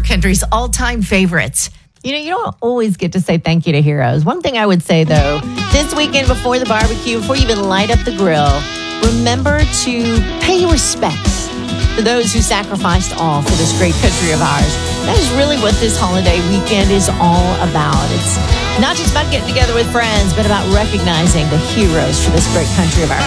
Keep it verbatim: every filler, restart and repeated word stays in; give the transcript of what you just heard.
country's all-time favorites. You know, you don't always get to say thank you to heroes. One thing I would say, though, this weekend before the barbecue, before you even light up the grill, remember to pay your respects to those who sacrificed all for this great country of ours. That is really what this holiday weekend is all about. It's not just about getting together with friends, but about recognizing the heroes for this great country of ours.